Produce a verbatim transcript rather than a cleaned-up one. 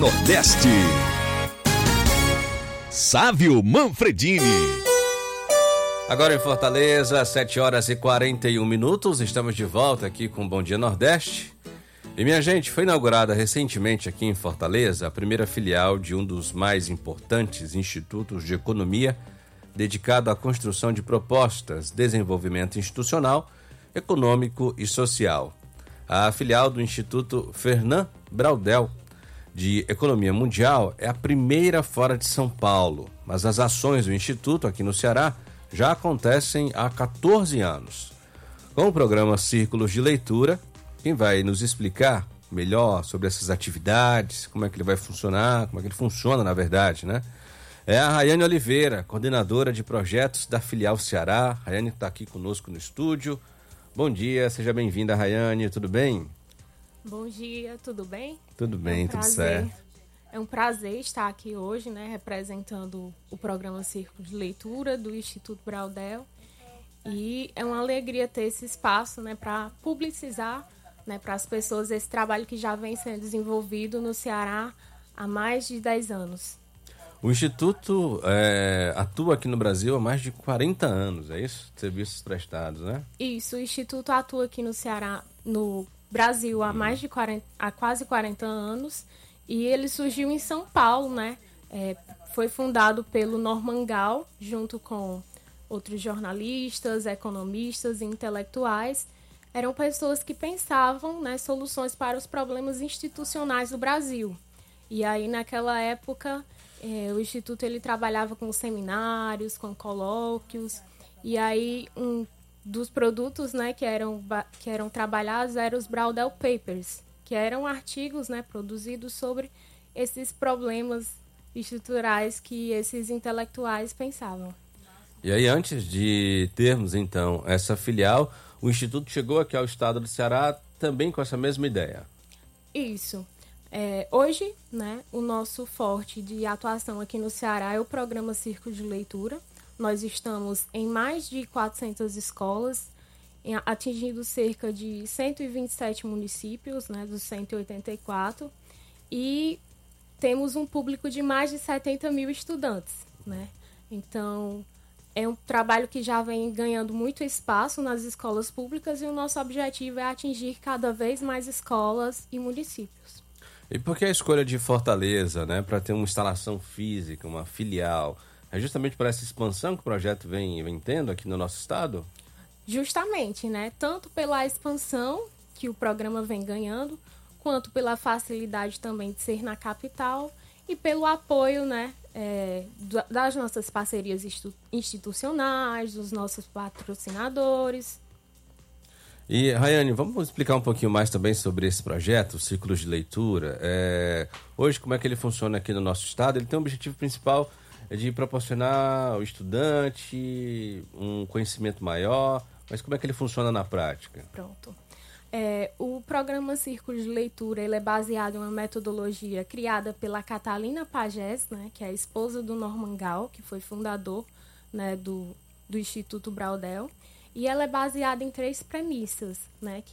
Nordeste. Sávio Manfredini. Agora em Fortaleza, sete horas e quarenta e um minutos, estamos de volta aqui com Bom Dia Nordeste. E minha gente, foi inaugurada recentemente aqui em Fortaleza a primeira filial de um dos mais importantes institutos de economia dedicado à construção de propostas, desenvolvimento institucional, econômico e social. A filial do Instituto Fernand Braudel de Economia Mundial é a primeira fora de São Paulo, mas as ações do Instituto aqui no Ceará já acontecem há quatorze anos. Com o programa Círculos de Leitura, quem vai nos explicar melhor sobre essas atividades, como é que ele vai funcionar, como é que ele funciona na verdade, né? É a Rayane Oliveira, coordenadora de projetos da filial Ceará. Rayane está aqui conosco no estúdio. Bom dia, seja bem-vinda, Rayane, tudo bem? Bom dia, tudo bem? Tudo bem, é um tudo prazer, certo. É um prazer estar aqui hoje, né, representando o programa Círculo de Leitura do Instituto Braudel. E é uma alegria ter esse espaço, né, para publicizar, né, para as pessoas esse trabalho que já vem sendo desenvolvido no Ceará há mais de dez anos. O Instituto é, atua aqui no Brasil há mais de quarenta anos, é isso? Serviços prestados, né? Isso, o Instituto atua aqui no Ceará, no Brasil, há mais de quarenta, há quase quarenta anos, e ele surgiu em São Paulo, né? É, foi fundado pelo Norman Gal, junto com outros jornalistas, economistas e intelectuais. Eram pessoas que pensavam, né, soluções para os problemas institucionais do Brasil. E aí, naquela época, eh, o Instituto ele trabalhava com seminários, com colóquios. E aí, um dos produtos, né, que, eram, que eram trabalhados eram os Braudel Papers, que eram artigos, né, produzidos sobre esses problemas estruturais que esses intelectuais pensavam. E aí, antes de termos, então, essa filial, o Instituto chegou aqui ao estado do Ceará também com essa mesma ideia. Isso. É, hoje, né, o nosso forte de atuação aqui no Ceará é o programa Círculo de Leitura. Nós estamos em mais de quatrocentas escolas, em, atingindo cerca de cento e vinte e sete municípios, né, dos cento e oitenta e quatro, e temos um público de mais de setenta mil estudantes, né? Então, é um trabalho que já vem ganhando muito espaço nas escolas públicas e o nosso objetivo é atingir cada vez mais escolas e municípios. E por que a escolha de Fortaleza, né, para ter uma instalação física, uma filial? É justamente por essa expansão que o projeto vem, vem tendo aqui no nosso estado? Justamente, né? Tanto pela expansão que o programa vem ganhando, quanto pela facilidade também de ser na capital e pelo apoio, né, é, das nossas parcerias institucionais, dos nossos patrocinadores. E, Rayane, vamos explicar um pouquinho mais também sobre esse projeto, Círculos de Leitura. É, hoje, como é que ele funciona aqui no nosso estado? Ele tem um objetivo principal de proporcionar ao estudante um conhecimento maior, mas como é que ele funciona na prática? Pronto. É, o programa Círculo de Leitura ele é baseado em uma metodologia criada pela Catalina Pagés, né, que é a esposa do Norman Gal, que foi fundador, né, do, do Instituto Braudel, e ela é baseada em três premissas, né, que